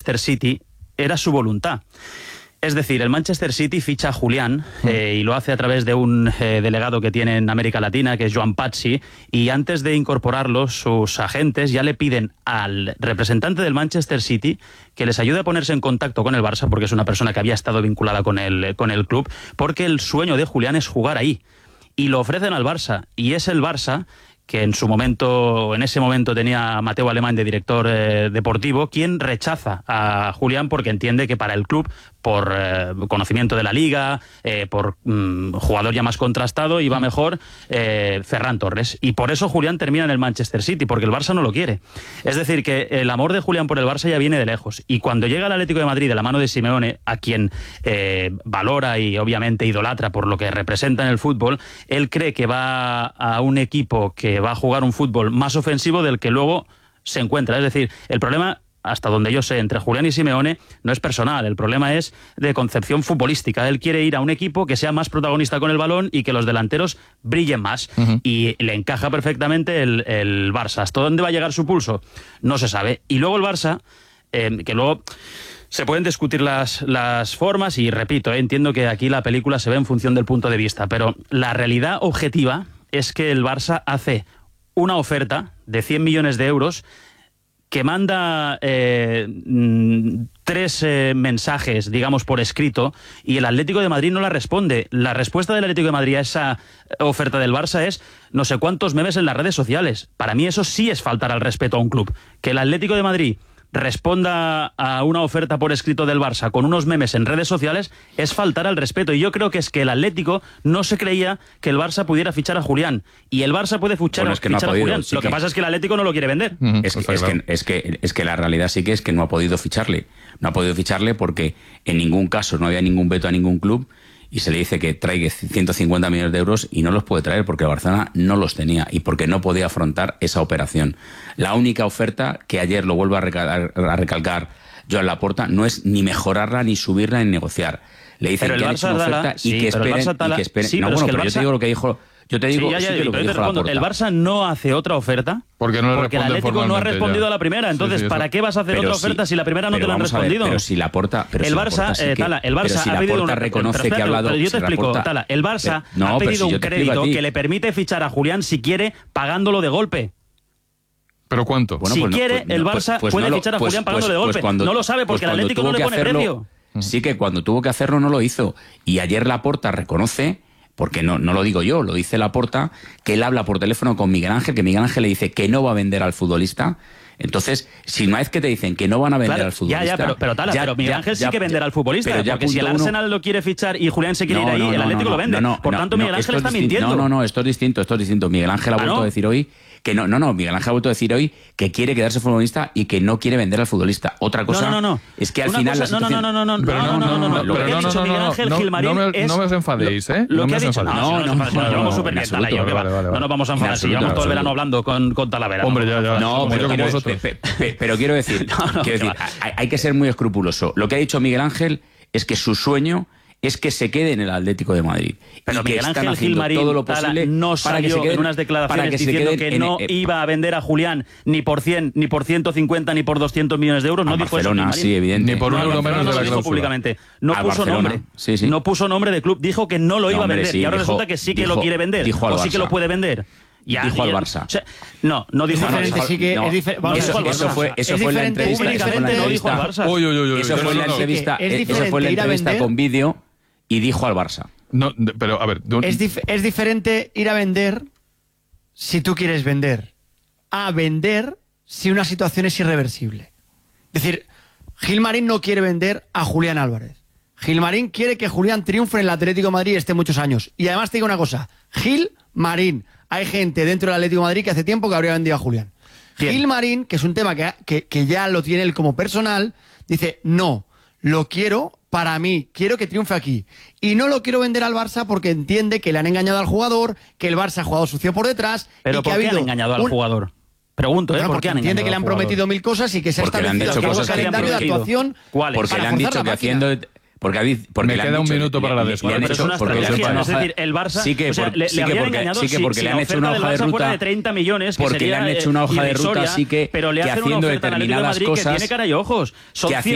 Manchester City era su voluntad. Es decir, el Manchester City ficha a Julián y lo hace a través de un delegado que tiene en América Latina, que es Joan Pazzi, y antes de incorporarlo, sus agentes ya le piden al representante del Manchester City que les ayude a ponerse en contacto con el Barça, porque es una persona que había estado vinculada con el club, porque el sueño de Julián es jugar ahí. Y lo ofrecen al Barça, y es el Barça que en ese momento tenía a Mateu Alemany de director deportivo, quien rechaza a Julián porque entiende que para el club, por conocimiento de la liga, por jugador ya más contrastado, iba mejor Ferran Torres. Y por eso Julián termina en el Manchester City, porque el Barça no lo quiere. Es decir, que el amor de Julián por el Barça ya viene de lejos. Y cuando llega al Atlético de Madrid de la mano de Simeone, a quien valora y obviamente idolatra por lo que representa en el fútbol, él cree que va a un equipo que va a jugar un fútbol más ofensivo del que luego se encuentra. Es decir, el problema, hasta donde yo sé, entre Julián y Simeone no es personal, el problema es de concepción futbolística. Él quiere ir a un equipo que sea más protagonista con el balón y que los delanteros brillen más. Y le encaja perfectamente el Barça. ¿Hasta dónde va a llegar su pulso? No se sabe. Y luego el Barça, que luego se pueden discutir las formas, y repito, entiendo que aquí la película se ve en función del punto de vista, pero la realidad objetiva es que el Barça hace una oferta de 100 millones de euros que manda 3 mensajes, digamos, por escrito, y el Atlético de Madrid no la responde. La respuesta del Atlético de Madrid a esa oferta del Barça es no sé cuántos memes en las redes sociales. Para mí eso sí es faltar al respeto a un club. Que el Atlético de Madrid responda a una oferta por escrito del Barça con unos memes en redes sociales es faltar al respeto. Y yo creo que es que el Atlético no se creía que el Barça pudiera fichar a Julián, y el Barça puede fichar a Julián. Lo que pasa es que el Atlético no lo quiere vender. Es que la realidad sí que es que no ha podido ficharle. No ha podido ficharle porque en ningún caso no había ningún veto a ningún club, y se le dice que traiga 150 millones de euros y no los puede traer porque el Barcelona no los tenía y porque no podía afrontar esa operación. La única oferta, que ayer lo vuelvo a recalcar Joan Laporta, no es ni mejorarla, ni subirla, ni negociar. Le dicen que han hecho una oferta y que esperen. Sí, no, bueno, pero yo te digo lo que dijo... Yo te digo, lo que dijo Laporta. El Barça no hace otra oferta porque el Atlético no ha respondido a la primera. Entonces, ¿para qué vas a hacer otra oferta si la primera no te la han respondido? Pero si Laporta... El Barça ha pedido un... reconoce que ha hablado... Yo te explico, Tala. El Barça ha pedido un crédito que le permite fichar a Julián si quiere, pagándolo de golpe. ¿Pero cuánto? Si quiere, el Barça puede fichar a Julián pagándolo de golpe. No lo sabe porque el Atlético no le pone precio. Sí, que cuando tuvo que hacerlo no lo hizo. Y ayer Laporta reconoce... porque no lo digo yo, lo dice Laporta, que él habla por teléfono con Miguel Ángel, que Miguel Ángel le dice que no va a vender al futbolista. Entonces, si una vez que te dicen que no van a vender al futbolista... Pero Miguel Ángel sí que venderá al futbolista, porque si el Arsenal lo quiere fichar y Julián se quiere ir ahí, el Atlético lo vende. Por tanto, Miguel Ángel está mintiendo. No, esto es distinto. Miguel Ángel ha vuelto a decir hoy que Miguel Ángel ha vuelto a decir hoy que quiere quedarse futbolista y que no quiere vender al futbolista. Otra cosa es que al final la situación... No me os enfadéis, ¿eh? Lo que ha dicho... No, llevamos súper bien, Talavera. No nos vamos a enfadar si llevamos todo el verano hablando con Talavera. Hombre, ya. No, pero quiero decir, hay que ser muy escrupuloso. Lo que ha dicho Miguel Ángel es que su sueño es que se quede en el Atlético de Madrid. Pero Miguel Ángel Gilmarín todo lo posible no salió en unas declaraciones diciendo que no iba a vender a Julián ni por 100, ni por 150, ni por 200 millones de euros. No dijo eso Gilmarín. Sí, evidente. Ni por un euro menos de la cláusula. Públicamente. No puso nombre. No puso nombre de club. Dijo que no lo iba a vender. Y ahora resulta que sí que lo quiere vender. O sí que lo puede vender. Dijo al Barça. O sea, no dijo al Barça. Eso fue la entrevista. Eso fue la entrevista con vídeo y dijo al Barça. No, pero a ver... Es diferente ir a vender si tú quieres vender, a vender si una situación es irreversible. Es decir, Gilmarín no quiere vender a Julián Álvarez. Gilmarín quiere que Julián triunfe en el Atlético de Madrid y esté muchos años. Y además te digo una cosa, Gilmarín, hay gente dentro del Atlético de Madrid que hace tiempo que habría vendido a Julián. Gilmarín, que es un tema que ya lo tiene él como personal, dice, no, lo quiero para mí, quiero que triunfe aquí. Y no lo quiero vender al Barça porque entiende que le han engañado al jugador, que el Barça ha jugado sucio por detrás. ¿Pero y que por qué han engañado al jugador? Pregunto, ¿por qué han entiende que le han prometido mil cosas y que se ha establecido un calendario de actuación. Porque le han dicho que haciendo... Porque me queda un minuto para la descuenta. Pero es una estrategia, es decir, el Barça le habrían engañado si la oferta del Barça fuera de 30 millones, que sería le han hecho una hoja de ruta, pero le hacen una oferta al Atlético de Madrid que tiene cara y ojos. Son